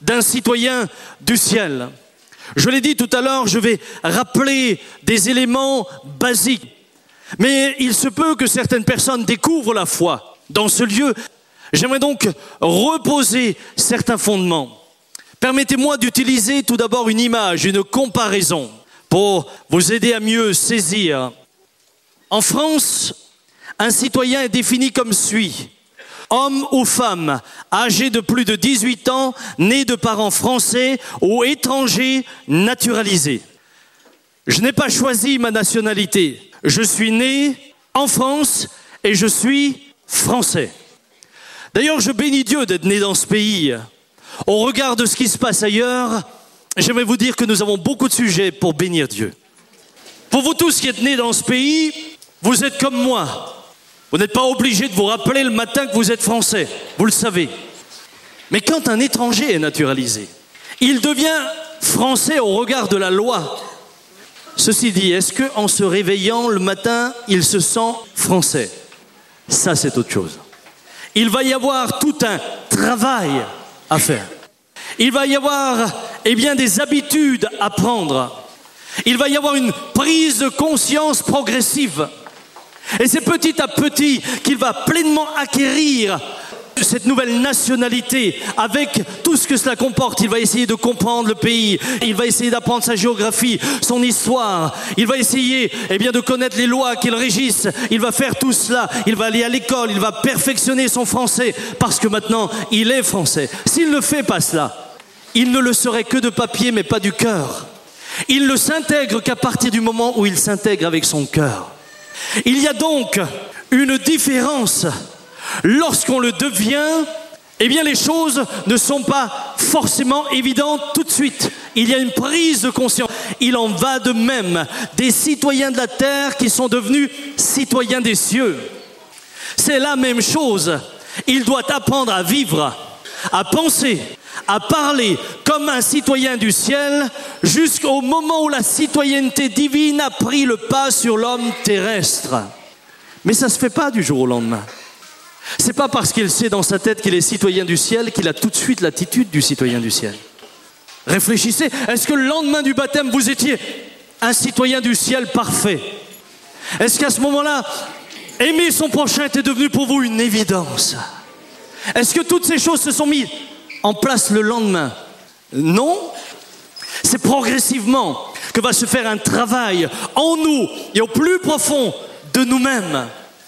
d'un citoyen du ciel. Je l'ai dit tout à l'heure, je vais rappeler des éléments basiques. Mais il se peut que certaines personnes découvrent la foi dans ce lieu. J'aimerais donc reposer certains fondements. Permettez-moi d'utiliser tout d'abord une image, une comparaison, pour vous aider à mieux saisir. En France, un citoyen est défini comme suit. Homme ou femme, âgé de plus de 18 ans, né de parents français ou étrangers naturalisés. Je n'ai pas choisi ma nationalité. Je suis né en France et je suis français. D'ailleurs, je bénis Dieu d'être né dans ce pays. Au regard de ce qui se passe ailleurs, j'aimerais vous dire que nous avons beaucoup de sujets pour bénir Dieu. Pour vous tous qui êtes nés dans ce pays, vous êtes comme moi. Vous n'êtes pas obligés de vous rappeler le matin que vous êtes français, vous le savez. Mais quand un étranger est naturalisé, il devient français au regard de la loi. Ceci dit, est-ce qu'en se réveillant le matin, il se sent français? Ça, c'est autre chose. Il va y avoir tout un travail à faire. Il va y avoir, des habitudes à prendre. Il va y avoir une prise de conscience progressive. Et c'est petit à petit qu'il va pleinement acquérir cette nouvelle nationalité avec tout ce que cela comporte. Il va essayer de comprendre le pays, il va essayer d'apprendre sa géographie, son histoire, il va essayer de connaître les lois qui le régissent, il va faire tout cela, il va aller à l'école, il va perfectionner son français parce que maintenant il est français. S'il ne fait pas cela, il ne le serait que de papier mais pas du cœur. Il ne s'intègre qu'à partir du moment où il s'intègre avec son cœur. Il y a donc une différence. Lorsqu'on le devient, les choses ne sont pas forcément évidentes tout de suite. Il y a une prise de conscience. Il en va de même des citoyens de la terre qui sont devenus citoyens des cieux. C'est la même chose. Il doit apprendre à vivre, à penser, à parler comme un citoyen du ciel jusqu'au moment où la citoyenneté divine a pris le pas sur l'homme terrestre. Mais ça ne se fait pas du jour au lendemain. C'est pas parce qu'il sait dans sa tête qu'il est citoyen du ciel qu'il a tout de suite l'attitude du citoyen du ciel. Réfléchissez, est-ce que le lendemain du baptême, vous étiez un citoyen du ciel parfait? Est-ce qu'à ce moment-là, aimer son prochain était devenu pour vous une évidence? Est-ce que toutes ces choses se sont mises en place le lendemain? Non. C'est progressivement que va se faire un travail en nous et au plus profond de nous-mêmes.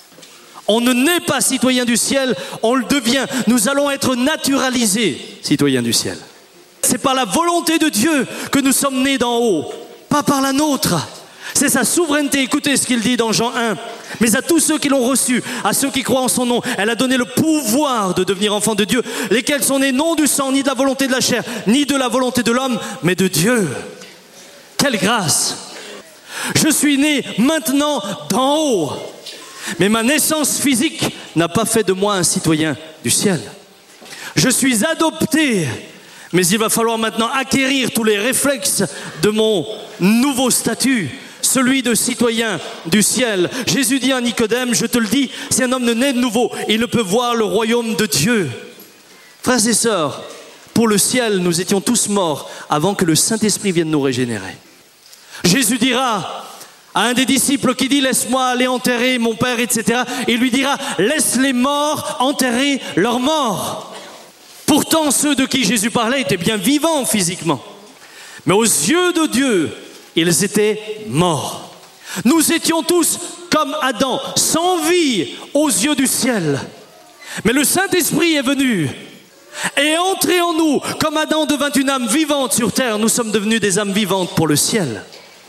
On ne naît pas citoyen du ciel, on le devient. Nous allons être naturalisés citoyens du ciel. C'est par la volonté de Dieu que nous sommes nés d'en haut, pas par la nôtre. C'est sa souveraineté. Écoutez ce qu'il dit dans Jean 1. Mais à tous ceux qui l'ont reçu, à ceux qui croient en son nom, elle a donné le pouvoir de devenir enfants de Dieu, lesquels sont nés non du sang, ni de la volonté de la chair, ni de la volonté de l'homme, mais de Dieu. Quelle grâce! Je suis né maintenant d'en haut. Mais ma naissance physique n'a pas fait de moi un citoyen du ciel. Je suis adopté, mais il va falloir maintenant acquérir tous les réflexes de mon nouveau statut, celui de citoyen du ciel. Jésus dit à Nicodème, je te le dis, si un homme ne naît de nouveau, il ne peut voir le royaume de Dieu. Frères et sœurs, pour le ciel, nous étions tous morts avant que le Saint-Esprit vienne nous régénérer. Jésus dira à un des disciples qui dit « Laisse-moi aller enterrer mon père, etc. » Il lui dira « Laisse les morts enterrer leurs morts. » Pourtant, ceux de qui Jésus parlait étaient bien vivants physiquement. Mais aux yeux de Dieu, ils étaient morts. Nous étions tous comme Adam, sans vie aux yeux du ciel. Mais le Saint-Esprit est venu et est entré en nous. Comme Adam devint une âme vivante sur terre, nous sommes devenus des âmes vivantes pour le ciel.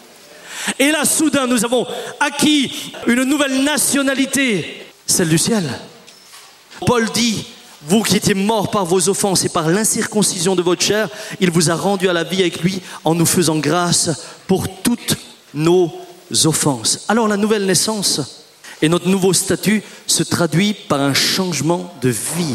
Et là, soudain, nous avons acquis une nouvelle nationalité, celle du ciel. Paul dit, vous qui étiez morts par vos offenses et par l'incirconcision de votre chair, il vous a rendu à la vie avec lui en nous faisant grâce pour toutes nos offenses. Alors la nouvelle naissance et notre nouveau statut se traduit par un changement de vie.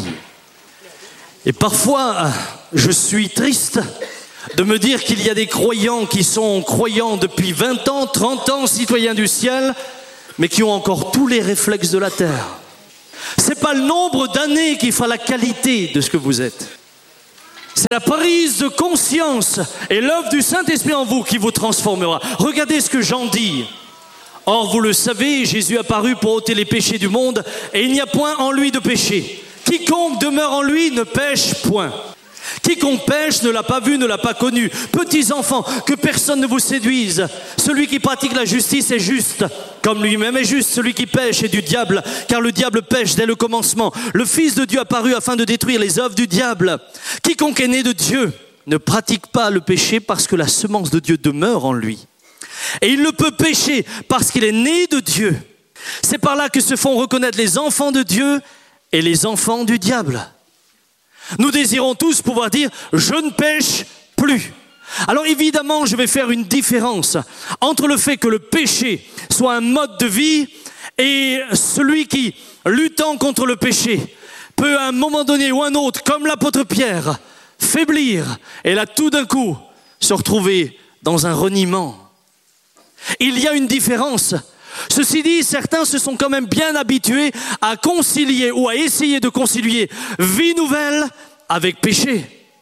Et parfois, je suis triste de me dire qu'il y a des croyants qui sont croyants depuis 20 ans, 30 ans, citoyens du ciel, mais qui ont encore tous les réflexes de la terre. C'est pas le nombre d'années qui fera la qualité de ce que vous êtes. C'est la prise de conscience et l'œuvre du Saint-Esprit en vous qui vous transformera. Regardez ce que Jean dit. Or, vous le savez, Jésus apparut pour ôter les péchés du monde et il n'y a point en lui de péché. Quiconque demeure en lui ne pêche point. Quiconque pêche ne l'a pas vu, ne l'a pas connu. Petits enfants, que personne ne vous séduise. Celui qui pratique la justice est juste, comme lui-même est juste. Celui qui pêche est du diable, car le diable pêche dès le commencement. Le Fils de Dieu apparut afin de détruire les œuvres du diable. Quiconque est né de Dieu ne pratique pas le péché parce que la semence de Dieu demeure en lui. Et il ne peut pécher parce qu'il est né de Dieu. C'est par là que se font reconnaître les enfants de Dieu et les enfants du diable. Nous désirons tous pouvoir dire « je ne pêche plus ». Alors évidemment, je vais faire une différence entre le fait que le péché soit un mode de vie et celui qui, luttant contre le péché, peut à un moment donné ou un autre, comme l'apôtre Pierre, faiblir et là tout d'un coup se retrouver dans un reniement. Il y a une différence. Ceci dit, certains se sont quand même bien habitués à concilier ou à essayer de concilier vie nouvelle avec péché.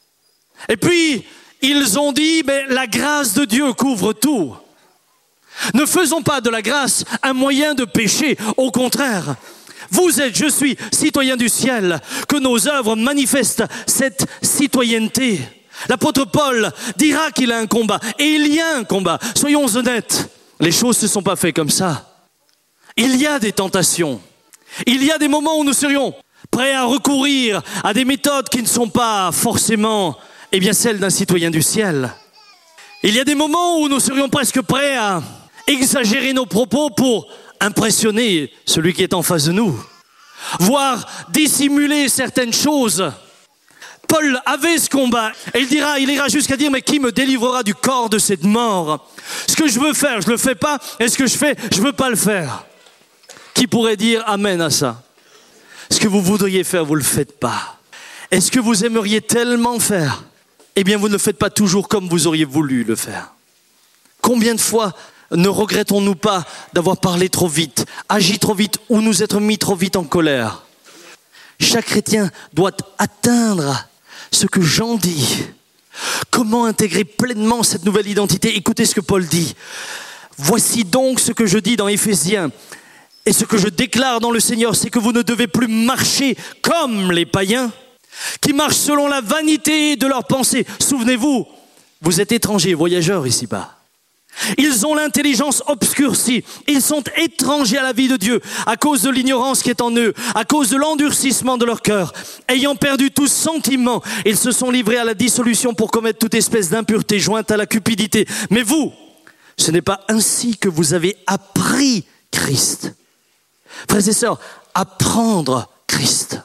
Et puis, ils ont dit, mais la grâce de Dieu couvre tout. Ne faisons pas de la grâce un moyen de péché, au contraire. Vous êtes, je suis, citoyens du ciel, que nos œuvres manifestent cette citoyenneté. L'apôtre Paul dira qu'il a un combat, et il y a un combat. Soyons honnêtes. Les choses ne se sont pas faites comme ça. Il y a des tentations. Il y a des moments où nous serions prêts à recourir à des méthodes qui ne sont pas forcément, celles d'un citoyen du ciel. Il y a des moments où nous serions presque prêts à exagérer nos propos pour impressionner celui qui est en face de nous, voire dissimuler certaines choses. Paul avait ce combat et il ira jusqu'à dire, mais qui me délivrera du corps de cette mort? Ce que je veux faire, je le fais pas, et ce que je fais, je veux pas le faire. Qui pourrait dire amen à ça? Ce que vous voudriez faire, vous le faites pas. Et ce que vous aimeriez tellement faire, vous ne le faites pas toujours comme vous auriez voulu le faire. Combien de fois ne regrettons-nous pas d'avoir parlé trop vite, agi trop vite ou nous être mis trop vite en colère? Chaque chrétien doit atteindre ce que Jean dit. Comment intégrer pleinement cette nouvelle identité? Écoutez ce que Paul dit. Voici donc ce que je dis dans Éphésiens et ce que je déclare dans le Seigneur, c'est que vous ne devez plus marcher comme les païens qui marchent selon la vanité de leurs pensées. Souvenez-vous, vous êtes étrangers, voyageurs ici-bas. Ils ont l'intelligence obscurcie, ils sont étrangers à la vie de Dieu à cause de l'ignorance qui est en eux, à cause de l'endurcissement de leur cœur. Ayant perdu tout sentiment, ils se sont livrés à la dissolution pour commettre toute espèce d'impureté jointe à la cupidité. Mais vous, ce n'est pas ainsi que vous avez appris Christ. Frères et sœurs, apprendre Christ.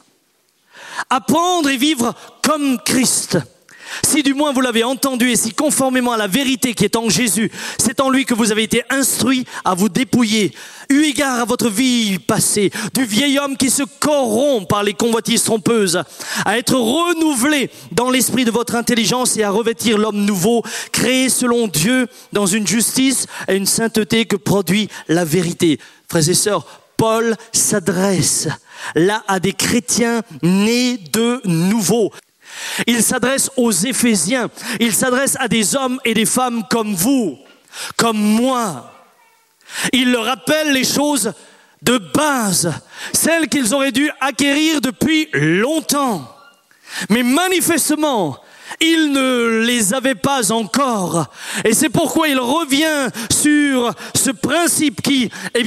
Apprendre et vivre comme Christ. Si du moins vous l'avez entendu et si conformément à la vérité qui est en Jésus, c'est en lui que vous avez été instruits à vous dépouiller, eu égard à votre vie passée, du vieil homme qui se corrompt par les convoitises trompeuses, à être renouvelé dans l'esprit de votre intelligence et à revêtir l'homme nouveau, créé selon Dieu dans une justice et une sainteté que produit la vérité. Frères et sœurs, Paul s'adresse là à des chrétiens nés de nouveau. Il s'adresse aux Éphésiens, il s'adresse à des hommes et des femmes comme vous, comme moi. Il leur rappelle les choses de base, celles qu'ils auraient dû acquérir depuis longtemps. Mais manifestement, ils ne les avaient pas encore. Et c'est pourquoi il revient sur ce principe qui,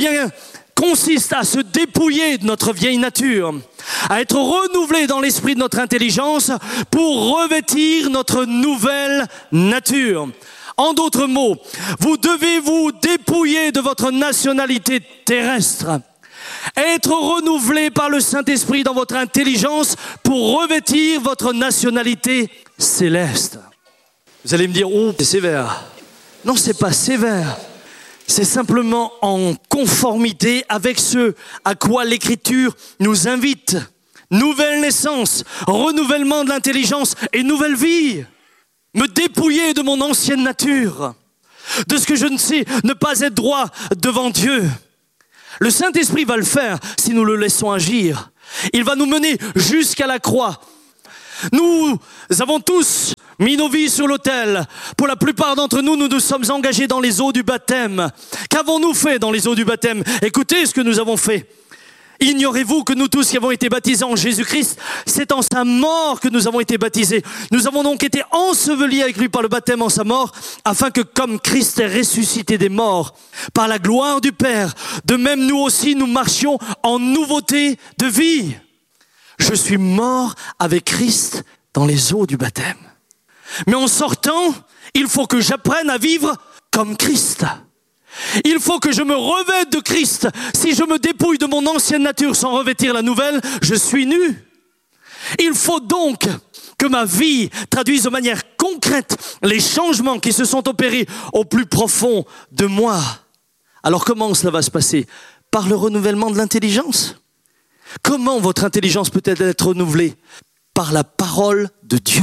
consiste à se dépouiller de notre vieille nature, à être renouvelé dans l'esprit de notre intelligence pour revêtir notre nouvelle nature. En d'autres mots, vous devez vous dépouiller de votre nationalité terrestre, être renouvelé par le Saint-Esprit dans votre intelligence pour revêtir votre nationalité céleste. Vous allez me dire, oh, c'est sévère. Non, c'est pas sévère. C'est simplement en conformité avec ce à quoi l'Écriture nous invite. Nouvelle naissance, renouvellement de l'intelligence et nouvelle vie. Me dépouiller de mon ancienne nature, de ce que je ne sais ne pas être droit devant Dieu. Le Saint-Esprit va le faire si nous le laissons agir. Il va nous mener jusqu'à la croix. Nous avons tous mis nos vies sur l'autel. Pour la plupart d'entre nous, nous nous sommes engagés dans les eaux du baptême. Qu'avons-nous fait dans les eaux du baptême? Écoutez ce que nous avons fait. Ignorez-vous que nous tous qui avons été baptisés en Jésus-Christ, c'est en sa mort que nous avons été baptisés. Nous avons donc été ensevelis avec lui par le baptême en sa mort, afin que comme Christ est ressuscité des morts, par la gloire du Père, de même nous aussi nous marchions en nouveauté de vie. Je suis mort avec Christ dans les eaux du baptême. Mais en sortant, il faut que j'apprenne à vivre comme Christ. Il faut que je me revête de Christ. Si je me dépouille de mon ancienne nature sans revêtir la nouvelle, je suis nu. Il faut donc que ma vie traduise de manière concrète les changements qui se sont opérés au plus profond de moi. Alors comment cela va se passer? Par le renouvellement de l'intelligence. Comment votre intelligence peut-elle être renouvelée? Par la parole de Dieu.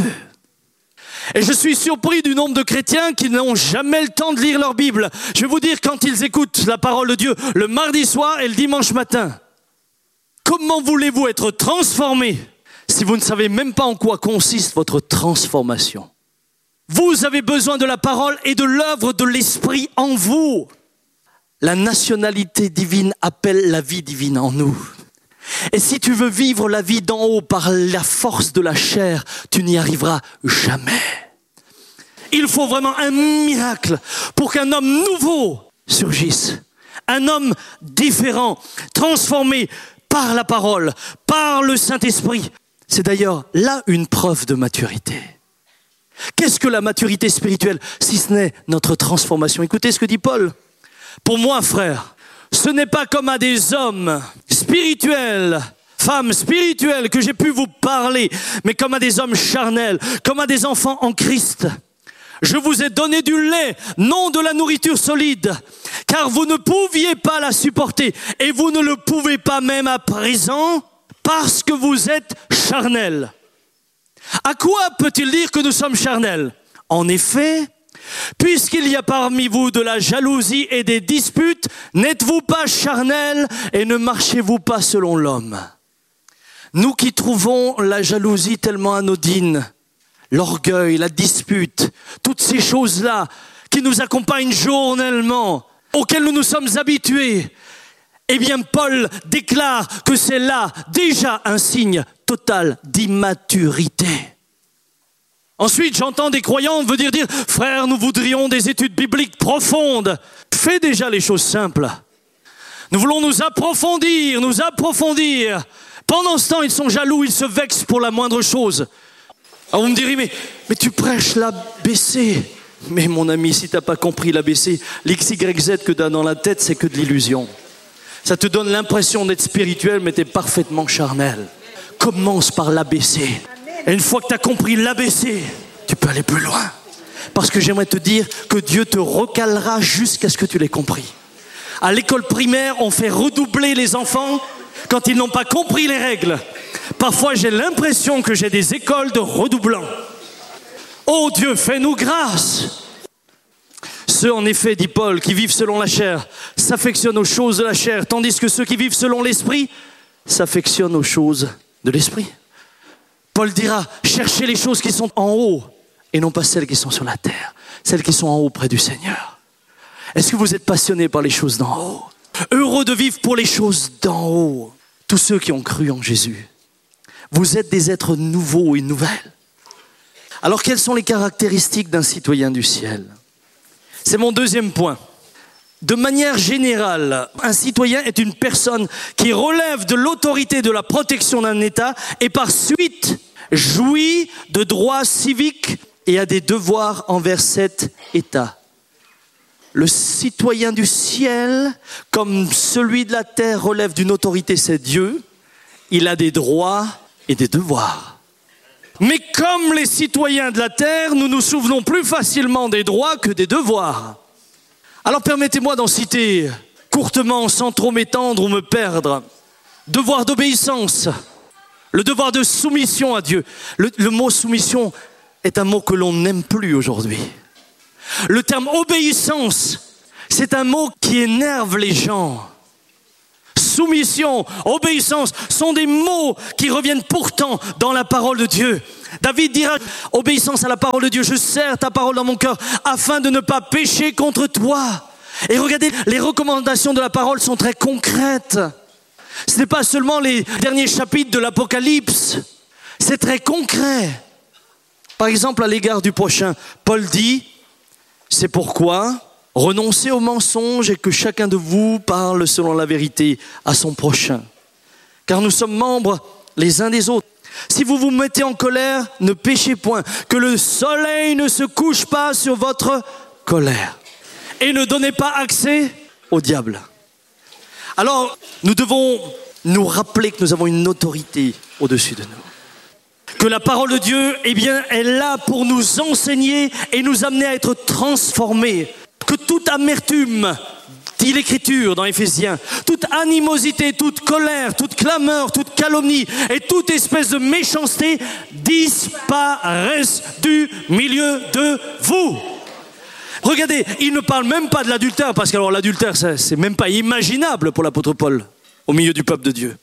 Et je suis surpris du nombre de chrétiens qui n'ont jamais le temps de lire leur Bible. Je vais vous dire, quand ils écoutent la parole de Dieu le mardi soir et le dimanche matin, comment voulez-vous être transformés si vous ne savez même pas en quoi consiste votre transformation? Vous avez besoin de la parole et de l'œuvre de l'Esprit en vous. La nationalité divine appelle la vie divine en nous. Et si tu veux vivre la vie d'en haut par la force de la chair, tu n'y arriveras jamais. Il faut vraiment un miracle pour qu'un homme nouveau surgisse. Un homme différent, transformé par la parole, par le Saint-Esprit. C'est d'ailleurs là une preuve de maturité. Qu'est-ce que la maturité spirituelle, si ce n'est notre transformation? Écoutez ce que dit Paul. Pour moi, frère, ce n'est pas comme à des hommes spirituels, femmes spirituelles que j'ai pu vous parler, mais comme à des hommes charnels, comme à des enfants en Christ. Je vous ai donné du lait, non de la nourriture solide, car vous ne pouviez pas la supporter, et vous ne le pouvez pas même à présent, parce que vous êtes charnels. À quoi peut-il dire que nous sommes charnels? En effet, puisqu'il y a parmi vous de la jalousie et des disputes, n'êtes-vous pas charnels et ne marchez-vous pas selon l'homme? Nous qui trouvons la jalousie tellement anodine, l'orgueil, la dispute, toutes ces choses-là qui nous accompagnent journellement, auxquelles nous nous sommes habitués, eh bien Paul déclare que c'est là déjà un signe total d'immaturité. Ensuite, j'entends des croyants venir dire « Frère, nous voudrions des études bibliques profondes. » Fais déjà les choses simples. Nous voulons nous approfondir. Pendant ce temps, ils sont jaloux, ils se vexent pour la moindre chose. Alors vous me direz, mais tu prêches l'ABC. Mais mon ami, si tu n'as pas compris l'ABC, l'XYZ que tu as dans la tête, c'est que de l'illusion. Ça te donne l'impression d'être spirituel, mais tu es parfaitement charnel. Commence par l'ABC. Et une fois que tu as compris l'ABC, tu peux aller plus loin. Parce que j'aimerais te dire que Dieu te recalera jusqu'à ce que tu l'aies compris. À l'école primaire, on fait redoubler les enfants quand ils n'ont pas compris les règles. Parfois, j'ai l'impression que j'ai des écoles de redoublants. Oh Dieu, fais-nous grâce. Ceux, en effet, dit Paul, qui vivent selon la chair, s'affectionnent aux choses de la chair, tandis que ceux qui vivent selon l'esprit s'affectionnent aux choses de l'esprit. Paul dira, cherchez les choses qui sont en haut et non pas celles qui sont sur la terre, celles qui sont en haut près du Seigneur. Est-ce que vous êtes passionnés par les choses d'en haut? Heureux de vivre pour les choses d'en haut. Tous ceux qui ont cru en Jésus. Vous êtes des êtres nouveaux et nouvelles. Alors, quelles sont les caractéristiques d'un citoyen du ciel? C'est mon deuxième point. De manière générale, un citoyen est une personne qui relève de l'autorité de la protection d'un État et par suite jouit de droits civiques et a des devoirs envers cet État. Le citoyen du ciel, comme celui de la terre, relève d'une autorité, c'est Dieu. Il a des droits et des devoirs. Mais comme les citoyens de la terre, nous nous souvenons plus facilement des droits que des devoirs. Alors permettez-moi d'en citer courtement, sans trop m'étendre ou me perdre. Devoir d'obéissance, le devoir de soumission à Dieu. Le mot soumission est un mot que l'on n'aime plus aujourd'hui. Le terme obéissance, c'est un mot qui énerve les gens. Soumission, obéissance sont des mots qui reviennent pourtant dans la parole de Dieu. David dira, obéissance à la parole de Dieu, je serre ta parole dans mon cœur afin de ne pas pécher contre toi. Et regardez, les recommandations de la parole sont très concrètes. Ce n'est pas seulement les derniers chapitres de l'Apocalypse, c'est très concret. Par exemple, à l'égard du prochain, Paul dit, c'est pourquoi renoncez au mensonge et que chacun de vous parle selon la vérité à son prochain. Car nous sommes membres les uns des autres. Si vous vous mettez en colère, ne péchez point, que le soleil ne se couche pas sur votre colère. Et ne donnez pas accès au diable. Alors, nous devons nous rappeler que nous avons une autorité au-dessus de nous. Que la parole de Dieu, eh bien, est là pour nous enseigner et nous amener à être transformés. Que toute amertume, dit l'Écriture dans Éphésiens, toute animosité, toute colère, toute clameur, toute calomnie et toute espèce de méchanceté disparaissent du milieu de vous. Regardez, il ne parle même pas de l'adultère, parce que alors l'adultère, c'est même pas imaginable pour l'apôtre Paul au milieu du peuple de Dieu.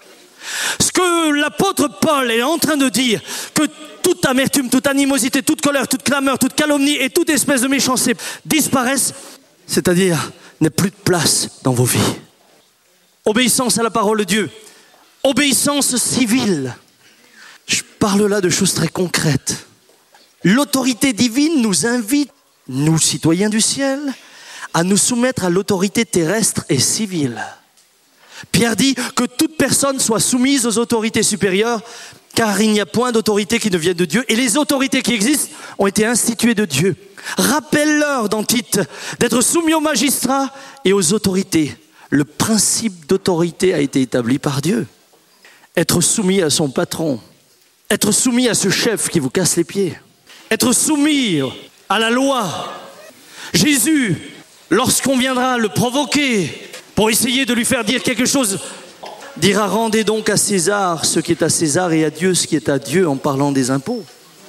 Ce que l'apôtre Paul est en train de dire, que toute amertume, toute animosité, toute colère, toute clameur, toute calomnie et toute espèce de méchanceté disparaissent, c'est-à-dire n'ait plus de place dans vos vies. Obéissance à la parole de Dieu, obéissance civile. Je parle là de choses très concrètes. L'autorité divine nous invite, nous citoyens du ciel, à nous soumettre à l'autorité terrestre et civile. Pierre dit que toute personne soit soumise aux autorités supérieures, car il n'y a point d'autorité qui ne vienne de Dieu, et les autorités qui existent ont été instituées de Dieu. Rappelle-leur dans Tite d'être soumis aux magistrats et aux autorités. Le principe d'autorité a été établi par Dieu. Être soumis à son patron, être soumis à ce chef qui vous casse les pieds, être soumis à la loi. Jésus, lorsqu'on viendra le provoquer pour essayer de lui faire dire quelque chose, dira: rendez donc à César ce qui est à César et à Dieu ce qui est à Dieu, en parlant des impôts.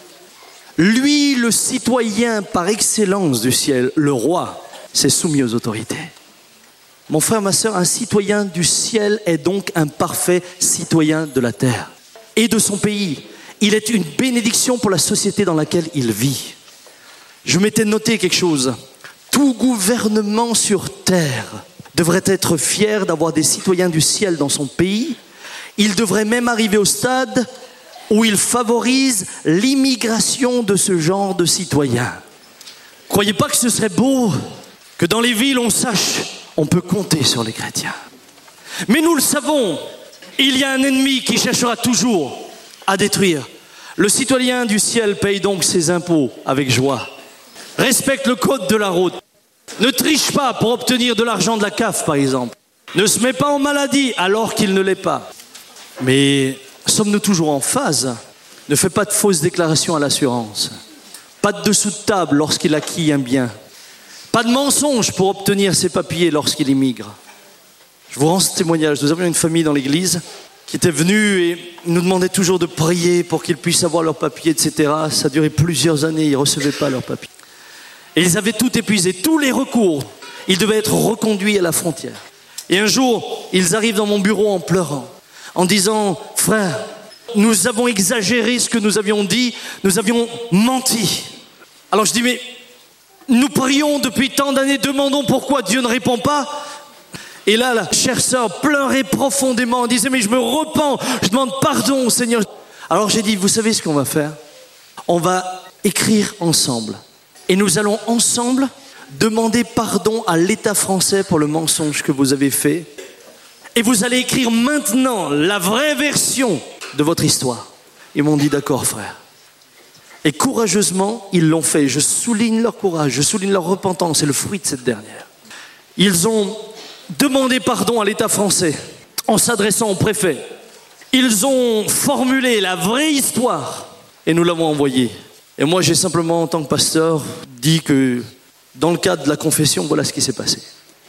Lui, le citoyen par excellence du ciel, le roi, s'est soumis aux autorités. Mon frère, ma sœur, un citoyen du ciel est donc un parfait citoyen de la terre et de son pays. Il est une bénédiction pour la société dans laquelle il vit. Je m'étais noté quelque chose. Tout gouvernement sur terre devrait être fier d'avoir des citoyens du ciel dans son pays. Il devrait même arriver au stade où il favorise l'immigration de ce genre de citoyens. Croyez pas que ce serait beau que dans les villes on sache, on peut compter sur les chrétiens. Mais nous le savons, il y a un ennemi qui cherchera toujours à détruire. Le citoyen du ciel paye donc ses impôts avec joie. Respecte le code de la route. Ne triche pas pour obtenir de l'argent de la CAF, par exemple. Ne se met pas en maladie alors qu'il ne l'est pas. Mais sommes-nous toujours en phase? Ne fais pas de fausses déclarations à l'assurance. Pas de dessous de table lorsqu'il acquit un bien. Pas de mensonge pour obtenir ses papiers lorsqu'il immigre. Je vous rends ce témoignage. Nous avions une famille dans l'église qui était venue et nous demandait toujours de prier pour qu'ils puissent avoir leurs papiers, etc. Ça a duré plusieurs années, ils ne recevaient pas leurs papiers. Et ils avaient tout épuisé, tous les recours. Ils devaient être reconduits à la frontière. Et un jour, ils arrivent dans mon bureau en pleurant, en disant: frère, nous avons exagéré ce que nous avions dit, nous avions menti. Alors je dis: mais nous prions depuis tant d'années, demandons pourquoi Dieu ne répond pas. Et là, la chère sœur pleurait profondément, elle disait: mais je me repens, je demande pardon au Seigneur. Alors j'ai dit: vous savez ce qu'on va faire? On va écrire ensemble. Et nous allons ensemble demander pardon à l'État français pour le mensonge que vous avez fait. Et vous allez écrire maintenant la vraie version de votre histoire. Ils m'ont dit: d'accord, frère. Et courageusement, ils l'ont fait. Je souligne leur courage, je souligne leur repentance, c'est le fruit de cette dernière. Ils ont demandé pardon à l'État français en s'adressant au préfet. Ils ont formulé la vraie histoire et nous l'avons envoyée. Et moi, j'ai simplement, en tant que pasteur, dit que dans le cadre de la confession, voilà ce qui s'est passé.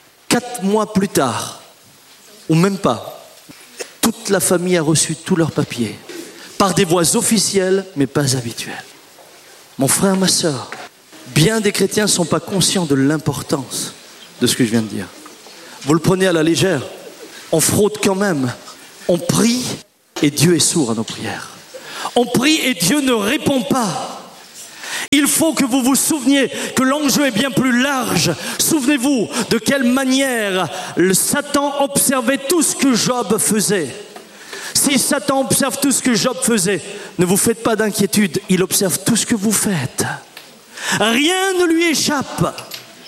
4 mois plus tard, ou même pas, toute la famille a reçu tous leurs papiers, par des voies officielles, mais pas habituelles. Mon frère, ma sœur, bien des chrétiens ne sont pas conscients de l'importance de ce que je viens de dire. Vous le prenez à la légère, on fraude quand même, on prie et Dieu est sourd à nos prières. On prie et Dieu ne répond pas. Il faut que vous vous souveniez que l'enjeu est bien plus large. Souvenez-vous de quelle manière le Satan observait tout ce que Job faisait. Si Satan observe tout ce que Job faisait, ne vous faites pas d'inquiétude, il observe tout ce que vous faites. Rien ne lui échappe.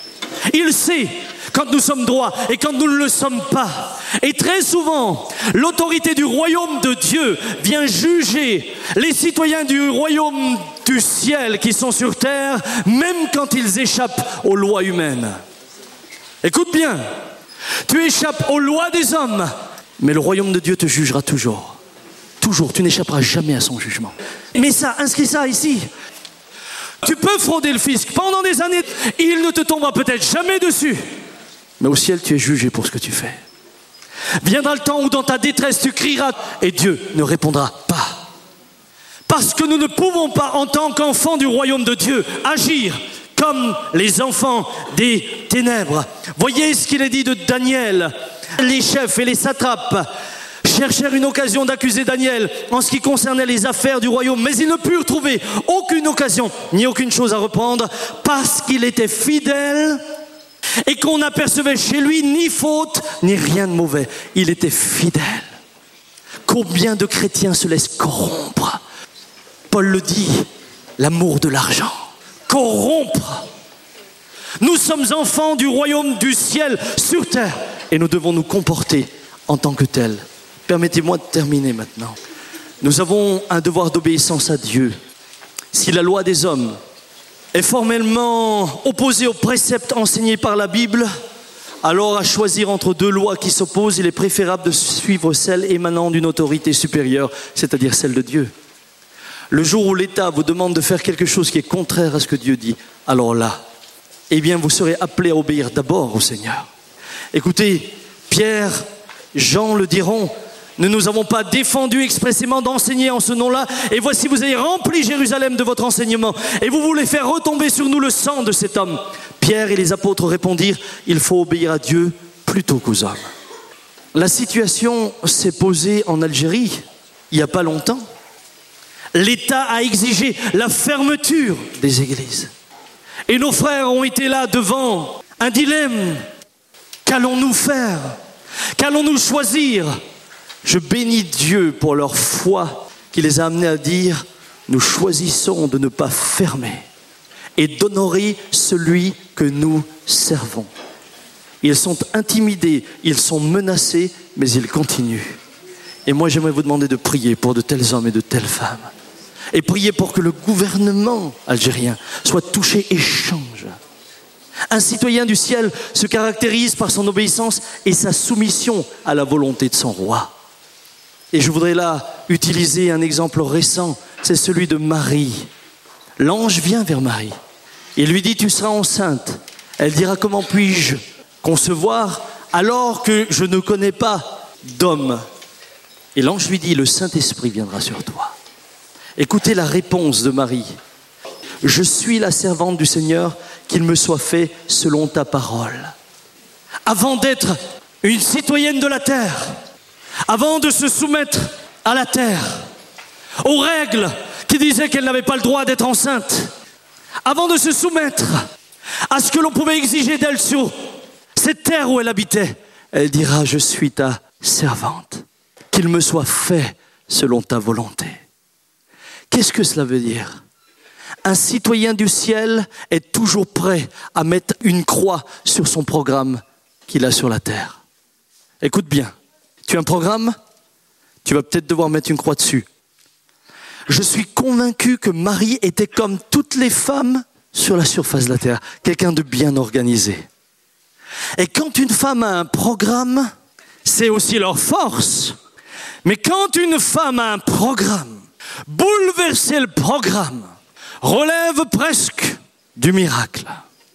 Il sait quand nous sommes droits et quand nous ne le sommes pas. Et très souvent, l'autorité du royaume de Dieu vient juger les citoyens du royaume du ciel qui sont sur terre, même quand ils échappent aux lois humaines. Écoute bien, tu échappes aux lois des hommes, mais le royaume de Dieu te jugera toujours. Toujours, tu n'échapperas jamais à son jugement. Mais ça, inscris ça ici. Tu peux frauder le fisc pendant des années, il ne te tombera peut-être jamais dessus. Mais au ciel, tu es jugé pour ce que tu fais. Viendra le temps où dans ta détresse, tu crieras et Dieu ne répondra pas. Parce que nous ne pouvons pas, en tant qu'enfants du royaume de Dieu, agir comme les enfants des ténèbres. Voyez ce qu'il est dit de Daniel. Les chefs et les satrapes cherchèrent une occasion d'accuser Daniel en ce qui concernait les affaires du royaume, mais ils ne purent trouver aucune occasion, ni aucune chose à reprendre, parce qu'il était fidèle et qu'on n'apercevait chez lui ni faute, ni rien de mauvais. Il était fidèle. Combien de chrétiens se laissent corrompre? Paul le dit, l'amour de l'argent. Corrompre. Nous sommes enfants du royaume du ciel sur terre et nous devons nous comporter en tant que tels. Permettez-moi de terminer maintenant. Nous avons un devoir d'obéissance à Dieu. Si la loi des hommes est formellement opposée aux préceptes enseignés par la Bible, alors à choisir entre deux lois qui s'opposent, il est préférable de suivre celle émanant d'une autorité supérieure, c'est-à-dire celle de Dieu. Le jour où l'État vous demande de faire quelque chose qui est contraire à ce que Dieu dit, alors là, eh bien vous serez appelés à obéir d'abord au Seigneur. Écoutez, Pierre, Jean le diront, ne nous avons pas défendu expressément d'enseigner en ce nom-là, et voici vous avez rempli Jérusalem de votre enseignement, et vous voulez faire retomber sur nous le sang de cet homme. Pierre et les apôtres répondirent, il faut obéir à Dieu plutôt qu'aux hommes. La situation s'est posée en Algérie, il n'y a pas longtemps. L'État a exigé la fermeture des églises. Et nos frères ont été là devant un dilemme. Qu'allons-nous faire? Qu'allons-nous choisir? Je bénis Dieu pour leur foi qui les a amenés à dire « Nous choisissons de ne pas fermer et d'honorer celui que nous servons. » Ils sont intimidés, ils sont menacés, mais ils continuent. Et moi j'aimerais vous demander de prier pour de tels hommes et de telles femmes. Et prier pour que le gouvernement algérien soit touché et change. Un citoyen du ciel se caractérise par son obéissance et sa soumission à la volonté de son roi. Et je voudrais là utiliser un exemple récent, c'est celui de Marie. L'ange vient vers Marie et lui dit « Tu seras enceinte ». Elle dira « Comment puis-je concevoir alors que je ne connais pas d'homme ?» Et l'ange lui dit « Le Saint-Esprit viendra sur toi ». Écoutez la réponse de Marie. « Je suis la servante du Seigneur, qu'il me soit fait selon ta parole. » Avant d'être une citoyenne de la terre, avant de se soumettre à la terre, aux règles qui disaient qu'elle n'avait pas le droit d'être enceinte, avant de se soumettre à ce que l'on pouvait exiger d'elle sur cette terre où elle habitait, elle dira « Je suis ta servante, qu'il me soit fait selon ta volonté. » Qu'est-ce que cela veut dire? Un citoyen du ciel est toujours prêt à mettre une croix sur son programme qu'il a sur la terre. Écoute bien, tu as un programme, tu vas peut-être devoir mettre une croix dessus. Je suis convaincu que Marie était comme toutes les femmes sur la surface de la terre, quelqu'un de bien organisé. Et quand une femme a un programme, c'est aussi leur force. Mais quand une femme a un programme, bouleverser le programme relève presque du miracle.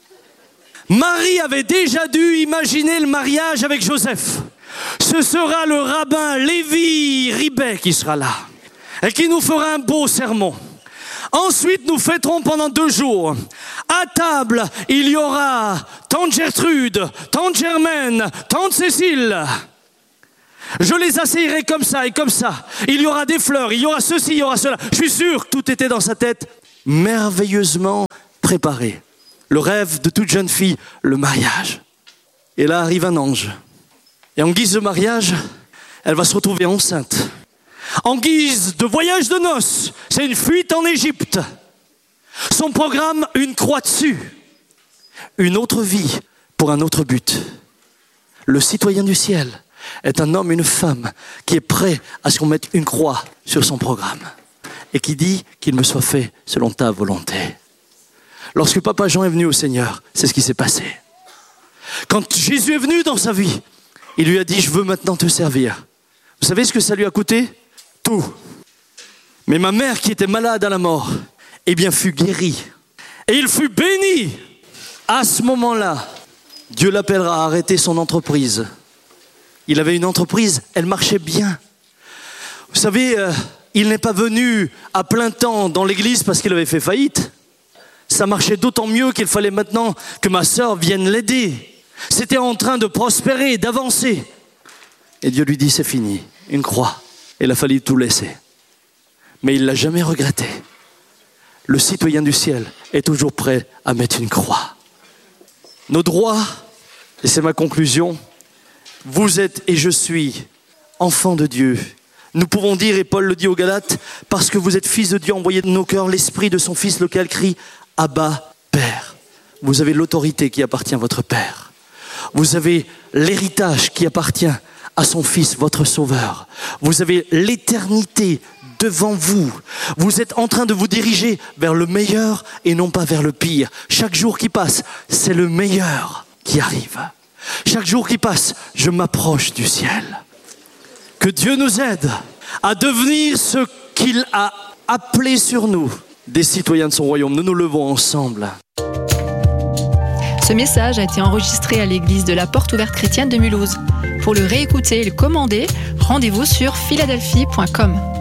Marie avait déjà dû imaginer le mariage avec Joseph. Ce sera le rabbin Lévi Ribet qui sera là et qui nous fera un beau sermon. Ensuite, nous fêterons pendant 2 jours. À table, il y aura tante Gertrude, tante Germaine, tante Cécile. Je les asseillerai comme ça et comme ça. Il y aura des fleurs, il y aura ceci, il y aura cela. Je suis sûr que tout était dans sa tête, merveilleusement préparé. Le rêve de toute jeune fille, le mariage. Et là arrive un ange. Et en guise de mariage, elle va se retrouver enceinte. En guise de voyage de noces, c'est une fuite en Égypte. Son programme, une croix dessus. Une autre vie pour un autre but. Le citoyen du ciel est un homme, une femme qui est prêt à ce qu'on mette une croix sur son programme et qui dit qu'il me soit fait selon ta volonté. Lorsque Papa Jean est venu au Seigneur, c'est ce qui s'est passé. Quand Jésus est venu dans sa vie, il lui a dit « Je veux maintenant te servir ». Vous savez ce que ça lui a coûté ? Tout. Mais ma mère qui était malade à la mort, eh bien fut guérie. Et il fut béni. À ce moment-là, Dieu l'appellera à arrêter son entreprise. Il avait une entreprise, elle marchait bien. Vous savez, il n'est pas venu à plein temps dans l'église parce qu'il avait fait faillite. Ça marchait d'autant mieux qu'il fallait maintenant que ma sœur vienne l'aider. C'était en train de prospérer, d'avancer. Et Dieu lui dit, c'est fini, une croix. Et il a fallu tout laisser. Mais il ne l'a jamais regretté. Le citoyen du ciel est toujours prêt à mettre une croix. Nos droits, et c'est ma conclusion, vous êtes et je suis enfants de Dieu. Nous pouvons dire, et Paul le dit aux Galates, parce que vous êtes fils de Dieu, envoyez de nos cœurs l'esprit de son fils, lequel crie « Abba, Père ». Vous avez l'autorité qui appartient à votre Père. Vous avez l'héritage qui appartient à son Fils, votre Sauveur. Vous avez l'éternité devant vous. Vous êtes en train de vous diriger vers le meilleur et non pas vers le pire. Chaque jour qui passe, c'est le meilleur qui arrive. Chaque jour qui passe, je m'approche du ciel. Que Dieu nous aide à devenir ce qu'il a appelé sur nous, des citoyens de son royaume. Nous nous levons ensemble. Ce message a été enregistré à l'église de la Porte Ouverte Chrétienne de Mulhouse. Pour le réécouter et le commander, rendez-vous sur philadelphie.com.